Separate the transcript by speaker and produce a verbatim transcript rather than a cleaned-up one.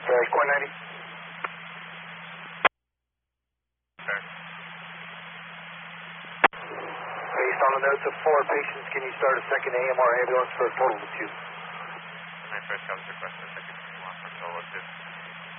Speaker 1: Uh, Core ninety.
Speaker 2: Sir.
Speaker 1: Based on the notes of four patients, can you start a second A M R ambulance for a total of two?
Speaker 2: My first comes request a second one for total of two.